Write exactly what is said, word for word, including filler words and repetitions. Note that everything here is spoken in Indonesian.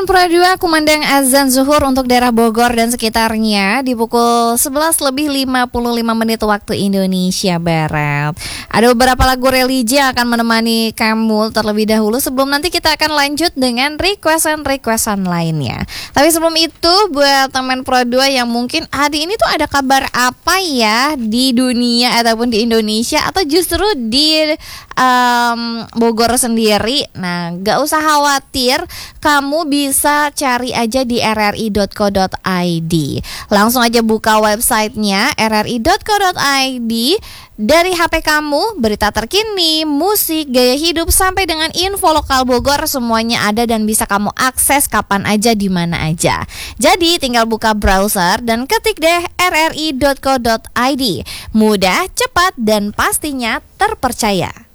Pro dua kumandang azan zuhur untuk daerah Bogor dan sekitarnya di pukul sebelas lebih lima puluh lima menit waktu Indonesia Barat. Ada beberapa lagu religi yang akan menemani kamu terlebih dahulu sebelum nanti kita akan lanjut dengan requestan-requestan lainnya. Tapi sebelum itu buat teman Pro dua yang mungkin hari ini tuh ada kabar apa ya di dunia ataupun di Indonesia atau justru di um, Bogor sendiri. Nah, gak usah khawatir, kamu bisa cari aja di r r i dot co dot i d. Langsung aja buka websitenya r r i dot co dot i d. Dari H P kamu, berita terkini, musik, gaya hidup, sampai dengan info lokal Bogor semuanya ada dan bisa kamu akses kapan aja, di mana aja. Jadi tinggal buka browser dan ketik deh r r i dot co dot i d. Mudah, cepat, dan pastinya terpercaya.